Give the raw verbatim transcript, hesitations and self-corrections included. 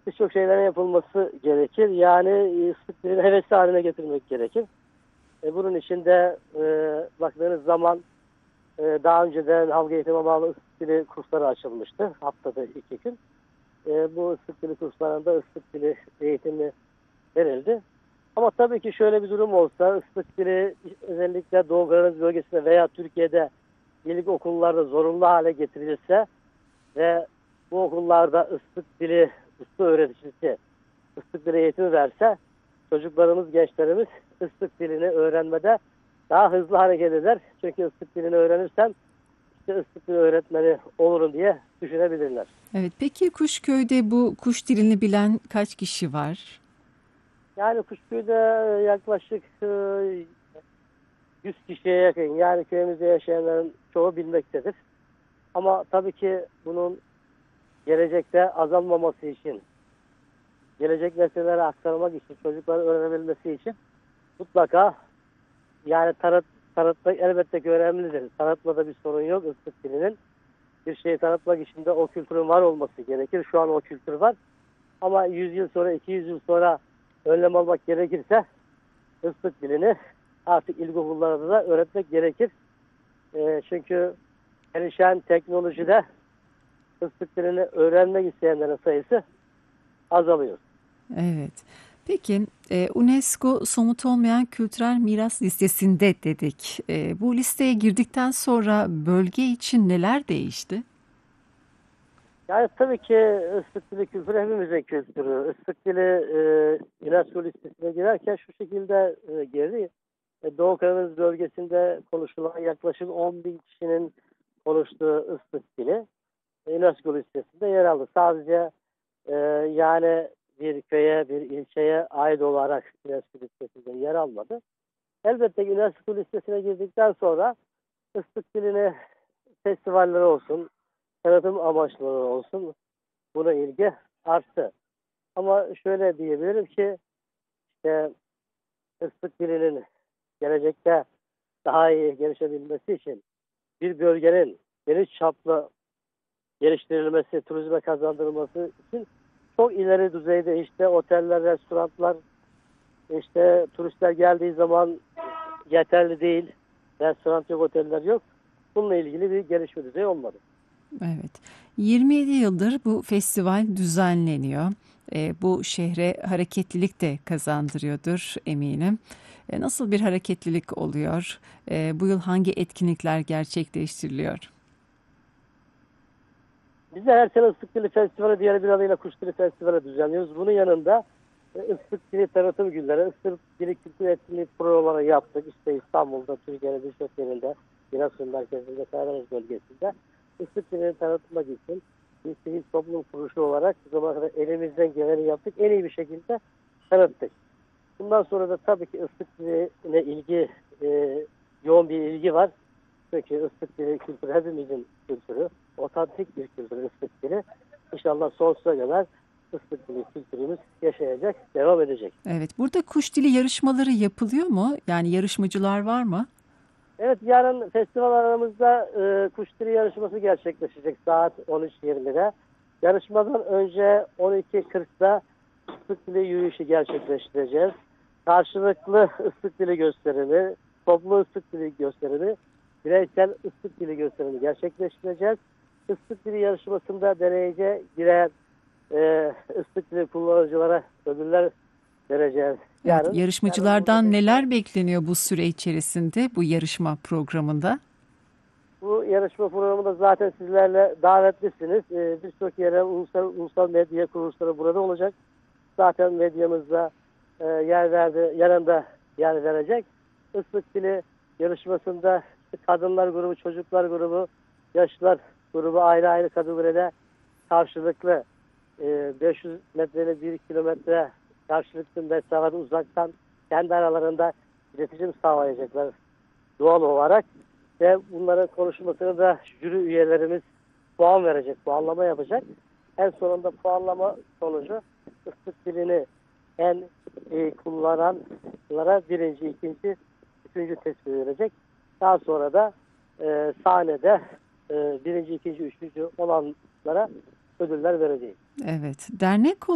birçok şeylerin yapılması gerekir. Yani e, ıslık dilini hevesli haline getirmek gerekir. E, bunun için de e, baktığınız zaman e, daha önceden halk eğitime bağlı ıslık dili kursları açılmıştı. Haftada iki gün. E, bu ıslık dili kurslarında ıslık dili eğitimi verildi. Ama tabii ki şöyle bir durum olsa, ıslık dili özellikle Doğu Karadeniz bölgesinde veya Türkiye'de ilk okullarda zorunlu hale getirilse ve bu okullarda ıslık dili, usta öğreticisi ıslık dili eğitimi verse, çocuklarımız, gençlerimiz ıslık dilini öğrenmede daha hızlı hareket eder. Çünkü ıslık dilini öğrenirsem işte ıslık dili öğretmeni olurum diye düşünebilirler. Evet, peki Kuşköy'de bu kuş dilini bilen kaç kişi var? Yani Kuşkuyu'da yaklaşık e, yüz kişiye yakın, yani köyümüzde yaşayanların çoğu bilmektedir. Ama tabii ki bunun gelecekte azalmaması için, gelecek nesillere aktarmak için, çocukların öğrenebilmesi için mutlaka yani tanıt, tanıtmak elbette ki önemlidir. Tanıtmada bir sorun yok ıslık dilinin. Bir şeyi tanıtmak için de o kültürün var olması gerekir. Şu an o kültür var. Ama yüz yıl sonra, iki yüz yıl sonra önlem almak gerekirse ıslık dilini artık ilkokullarda da öğretmek gerekir. E, çünkü gelişen teknolojide ıslık dilini öğrenmek isteyenlerin sayısı azalıyor. Evet. Peki e, UNESCO somut olmayan kültürel miras listesinde dedik. E, bu listeye girdikten sonra bölge için neler değişti? Yani tabii ki ıslık dili kültürü hepimizin kültürü. Islık dili e, UNESCO listesine girerken şu şekilde e, girdi. E, Doğu Karadeniz bölgesinde konuşulan yaklaşık on bin kişinin konuştuğu ıslık dili e, UNESCO listesinde yer aldı. Sadece e, yani bir köye, bir ilçeye ait olarak UNESCO listesinde yer almadı. Elbette ki UNESCO listesine girdikten sonra ıslık dilini festivaller olsun, tanıtım amaçlı olsun buna ilgi arttı. Ama şöyle diyebilirim ki işte ıslık dilinin gelecekte daha iyi gelişebilmesi için bir bölgenin geniş çaplı geliştirilmesi, turizme kazandırılması için çok ileri düzeyde işte oteller, restoranlar, işte turistler geldiği zaman yeterli değil. Restoran yok, oteller yok. Bununla ilgili bir gelişme düzeyi olmadı. Evet. yirmi yedi yıldır bu festival düzenleniyor. E, bu şehre hareketlilik de kazandırıyordur eminim. E, nasıl bir hareketlilik oluyor? E, bu yıl hangi etkinlikler gerçekleştiriliyor? Biz de her sene Islık Dili Festivali, diğer bir adıyla Kuş Dili Festivali düzenliyoruz. Bunun yanında e, Islık Dili tanıtım günleri, Islık Dili kültür etkinliği programları yaptık. İşte İstanbul'da, Türkiye'nin birçok yerinde, Giresun merkezinde, Karadeniz bölgesinde Islık Dili'ni tanıtmak için bir sivil toplum kuruluşu olarak bu zamana kadar elimizden geleni yaptık. En iyi bir şekilde tanıttık. Bundan sonra da tabii ki Islık Dili'ne ilgi, e, yoğun bir ilgi var. Çünkü ıslık dili kültürü hepimizin kültürü. Otantik bir kültür ıslık dili. İnşallah sonsuza kadar ıslık dili kültürümüz yaşayacak, devam edecek. Evet, burada kuş dili yarışmaları yapılıyor mu? Yani yarışmacılar var mı? Evet, yarın festival aramızda e, kuş dili yarışması gerçekleşecek saat on üç yirmide. Yarışmadan önce on iki kırkta ıslık dili yürüyüşü gerçekleştireceğiz. Karşılıklı ıslık dili gösterimi, toplu ıslık dili gösterimi, bireysel ıslık dili gösterimi gerçekleştireceğiz. Islık dili yarışmasında derece giren e, ıslık dili kullanıcılara ödüller vereceğiz. Evet, Yarın, yarın burada yarışmacılardan festival. neler bekleniyor bu süre içerisinde bu yarışma programında? Bu yarışma programında zaten sizlerle davetlisiniz. Ee, Birçok yere ulusal, ulusal medya kuruluşları burada olacak. Zaten medyamızda e, yer verdi, yanında yer verecek. Islık dili yarışmasında işte kadınlar grubu, çocuklar grubu, yaşlılar grubu ayrı ayrı kategoride karşılıklı e, beş yüz metre bir kilometre karşılıklı mesafede uzaktan kendi aralarında iletişim sağlayacaklar doğal olarak. Ve bunların konuşmasını da jüri üyelerimiz puan verecek, puanlama yapacak. En sonunda puanlama sonucu ıslık dilini en iyi kullananlara birinci, ikinci, üçüncü tespit edilecek. Daha sonra da e, sahnede e, birinci, ikinci, üçüncü olanlara ödüller vereceğiz. Evet, dernek